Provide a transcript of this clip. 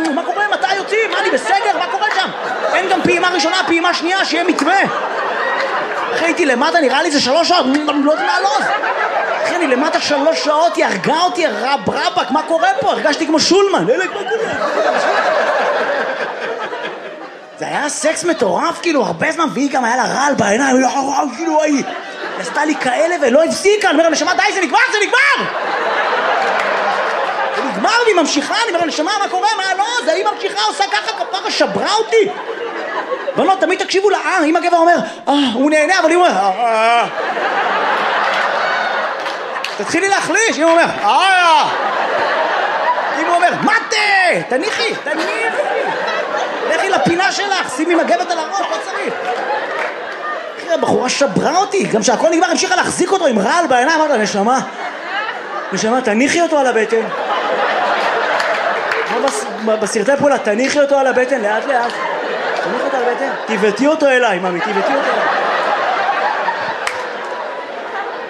מה קורה? מתי יוצאים? מה, אני בסגר? מה קורה שם? אין גם פעימה ראשונה, פעימה שנייה, שיהיה מתווה. אחי, הייתי למטה, נראה לי זה 3 שעות, לא יודע מה לוז. אחי, אני למטה 3 שעות, היא הרגה אותי, רבק, מה קורה פה? הרגשתי כמו שולמן. מה קורה? זה היה סקס מטורף, כאילו, הרבה זמן, והיא גם היה לה רעל בעיניים, כאילו, היא עשתה לי כאלה ולא הפסיקה, אני אומר, נשמה, די, זה נגמר, זה נגמר! זה נגמר, והיא ממשיכה, אני אומר, נשמה, מה קורה? מה לא? זה היא ממשיכה, עושה ככה, כפרה, שברה אותי. בנות, תמיד תקשיבו לה, אם הגבר אומר, הוא נהנה, אבל היא אומר, תתחילי להחליש, אם הוא אומר, אם הוא אומר, מתה, תניחי, לכי לפינה שלך, שימי מגבת על הראש, לא צריך. אחי, הבחורה שברה אותי, גם שהכל נגמר, המשיכה להחזיק אותו עם רעל בעיניים, אמרת, נשמה, תניחי אותו על הבטן. בסרטי פעולה, תניחי אותו על הבטן, לאט לאט. תניחי אותו על הבטן, תיבטי אותו אליי, ממי, תיבטי אותו אליי.